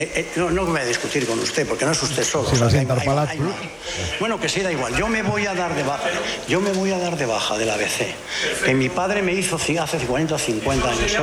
No voy a discutir con usted, porque no es usted solo. Si l'has interpel·lat tu. Bueno, que sí, da igual. Yo me voy a dar de baja del ABC. Que mi padre me hizo hace 40 o 50 años.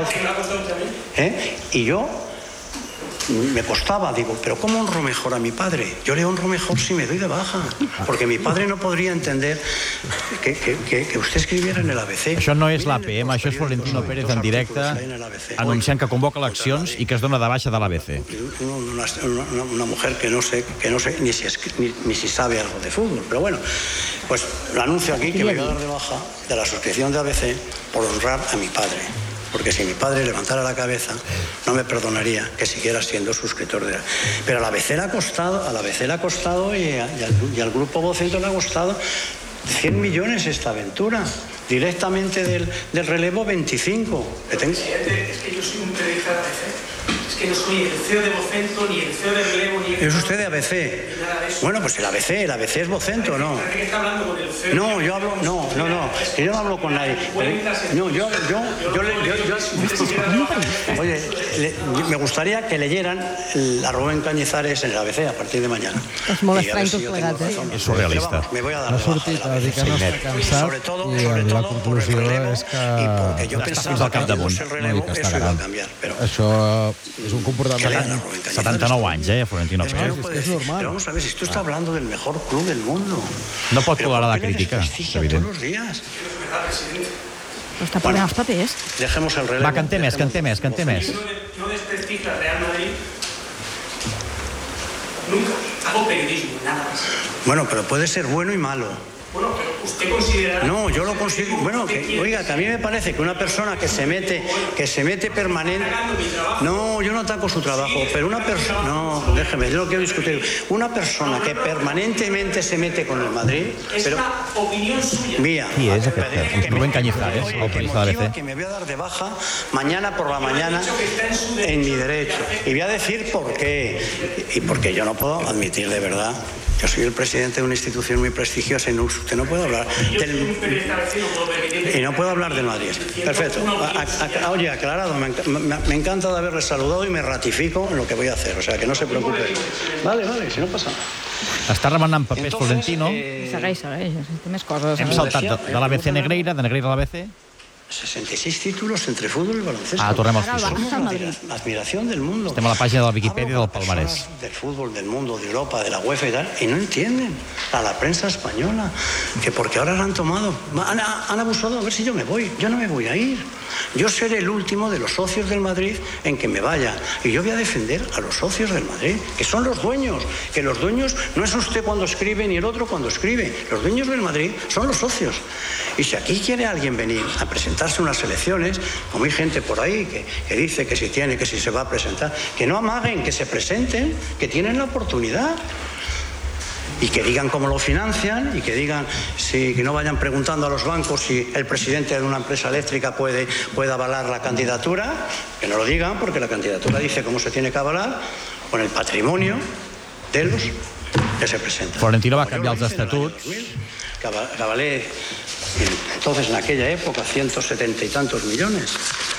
Y yo me costaba, digo, pero ¿cómo honro mejor a mi padre? Yo le honro mejor si me doy de baja, porque mi padre no podría entender que usted escribiera en el ABC. Això no és l'APM, això és Florentino Pérez en directe anunciant que convoca eleccions i que es dona de baixa de l'ABC. Una mujer que no sé ni si sabe algo de fútbol, pero bueno, pues lo anuncio aquí que me voy a dar de baja de la suscripción de ABC por honrar a mi padre. Porque si mi padre levantara la cabeza, no me perdonaría que siguiera siendo suscriptor de... Pero a la ABC le ha costado y al Grupo Vocento le ha costado 100 millones esta aventura. Directamente del relevo 25. Presidente, es que yo soy un periodista de ABC. Es que no soy el CEO de Vocento, ni el CEO de relevo, ni el... ¿Es usted de ABC? Bueno, pues el ABC es Vocento, ¿no? ¿Parece que está hablando con el CEO? No, yo hablo... No. Que yo no hablo con nadie. No, Oye, me gustaría que leyeran a Rubén Cañizares en el ABC a partir de mañana. És molt estrany tot plegat, És surrealista. Me voy a dar Ha de baja sortit de a la dir que no està cansat i la conclusió és que Està fins al capdamunt. no dic que està gran. Això és un comportament... 79 anys, Florentino Pérez. És normal. Pero vamos a ver, si tú estás hablando del mejor club del mundo. No pot Pero tolerar la ¿por qué le crítica, és desprestigia evident. todos los días? Però està perdent els papers. Dejemos el relevo. Va, que en té més. No desprestigio al Real Madrid nunca. Hago periodismo, nada más. Bueno, pero puede ser bueno y malo. Bueno, pero usted considera... No, yo lo consigo. Bueno, oiga, que a mí me parece que una persona que se mete permanente... No, yo no ataco su trabajo, pero una persona... No, déjeme, yo no quiero discutir. Una persona que permanentemente se mete con el Madrid... Es una opinión suya. Mía. Qui és aquest? Rubén Cañizares, el periodista de ABC. Que me voy a dar de baja mañana por la mañana en mi derecho. Y voy a decir por qué. Y porque yo no puedo admitir de verdad. Yo soy el presidente de una institución muy prestigiosa y usted no puede hablar y no puedo hablar del Madrid. Perfecto. Oye, aclarado, me encanta de haberle saludado y me ratifico en lo que voy a hacer, o sea que no se preocupe. Vale, si no pasa nada. Està remenant papers Florentino. Segueix. Té més coses. Hem saltat de l'ABC a Negreira, de Negreira a l'ABC. 66 títulos entre fútbol y baloncesto. Tornem als Somos pisos. la admiración del mundo. Estem a la pàgina de la Viquipèdia del Palmarès. Del fútbol, del mundo, de Europa, de la UEFA y tal, y no entienden a la prensa española que porque ahora la han tomado, han abusado, a ver si yo me voy. Yo no me voy a ir. Yo seré el último de los socios del Madrid en que me vaya. Y yo voy a defender a los socios del Madrid, que son los dueños. Que los dueños no es usted cuando escribe ni el otro cuando escribe. Los dueños del Madrid son los socios. Y si aquí quiere alguien venir a presentarse unas elecciones, como hay gente por ahí que dice que si tiene, que si se va a presentar, que no amaguen, que se presenten, que tienen la oportunidad. Y que digan cómo lo financian y que digan, que no vayan preguntando a los bancos si el presidente de una empresa eléctrica puede avalar la candidatura, que no lo digan porque la candidatura dice cómo se tiene que avalar con el patrimonio de los que se presentan. Florentino va canviar els estatuts. Que avalé entonces en aquella época 170 y tantos millones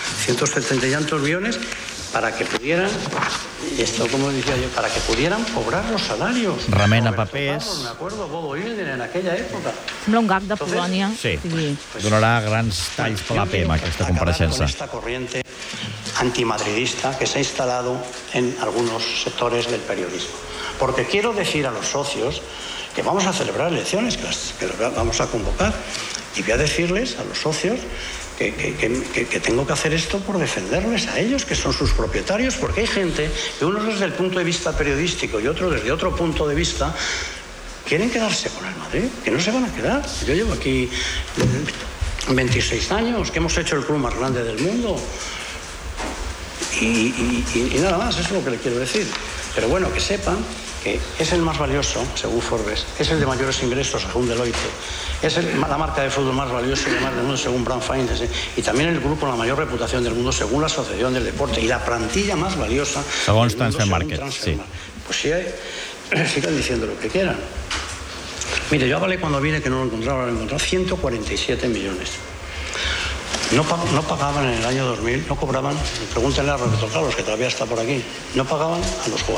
para que pudieran, y esto como decía yo, para que pudieran cobrar los salarios. Remena papers. Me acuerdo Bobo Hilden en aquella época. Sembla un gag de Polònia. Sí, donarà grans talls per l'APM, aquesta compareixença. Con esta corriente antimadridista que se ha instalado en algunos sectores del periodismo. Porque quiero decir a los socios que vamos a celebrar elecciones, que las vamos a convocar, y voy a decirles a los socios que tengo que hacer esto por defenderles a ellos, que son sus propietarios, porque hay gente que unos desde el punto de vista periodístico y otros desde otro punto de vista quieren quedarse con el Madrid, que no se van a quedar. Yo llevo aquí 26 años, que hemos hecho el club más grande del mundo, y nada más, eso es lo que le quiero decir. Pero bueno, que sepan que es el más valioso, según Forbes, es el de mayores ingresos, según Deloitte, es la marca de fútbol más valiosa y más del mundo, según Brand Finance, y también el grupo con la mayor reputación del mundo, según la Asociación del Deporte, y la plantilla más valiosa, según Transfer Market. Sí. Pues sigan diciendo lo que quieran. Mire, yo avalé cuando vine que no lo encontraba, 147 millones. no pagaban en el año 2000, no cobraban, pregúntenle a Roberto Carlos, que todavía está por aquí, no pagaban a los jugadores.